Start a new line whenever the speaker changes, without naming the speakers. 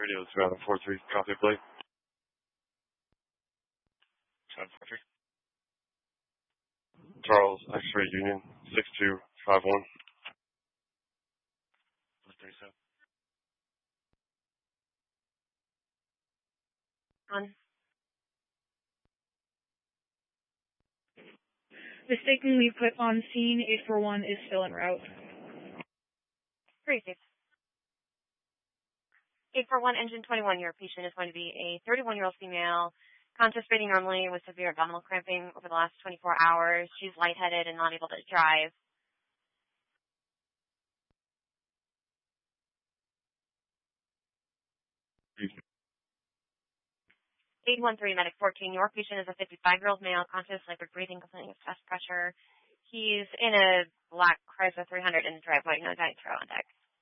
Radio 743, copy plate. 743. Charles, X-ray Union, 6251. 37.
On.
Mistakenly put on scene, 841 is still en route.
36. 841, engine 21, your patient is going to be a 31-year-old female, conscious breathing normally with severe abdominal cramping over the last 24 hours. She's lightheaded and not able to drive.
Excuse me.
813, medic 14, your patient is a 55-year-old male, conscious, labored breathing, complaining of chest pressure. He's in a black Chrysler 300 in the driveway, no nitro on deck.